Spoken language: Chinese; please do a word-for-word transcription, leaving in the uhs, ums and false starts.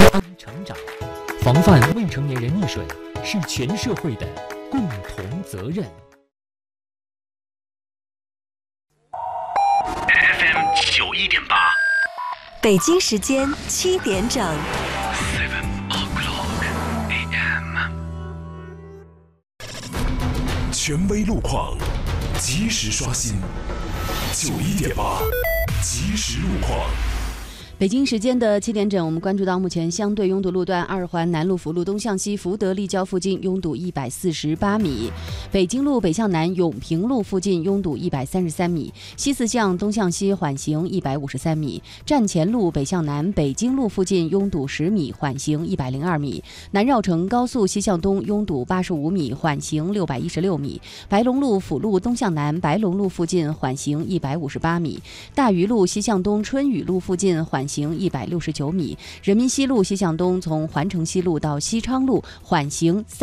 成长。防范未成年人溺水是全社会的共同责任。 F M 九一点八， 北京时间七点整。 Seven o'clock A M。权威路况，及时刷新。九一点八，及时路况。 北京时间的七点整，我们关注到目前相对拥堵路段二环南路辅路东向西福德立交附近拥堵一百四十八米，北京路北向南永平路附近拥堵一百三十三米，西四巷东向西缓行一百五十三米，站前路北向南北京路附近拥堵十米，缓行一百零二米，南绕城高速西向东拥堵八十五米，缓行六百一十六米，白龙路辅路东向南白龙路附近缓行一百五十八米，大余路西向东春雨路附近缓行一百六十九米，人民西路西向东从环城西路到西昌路缓行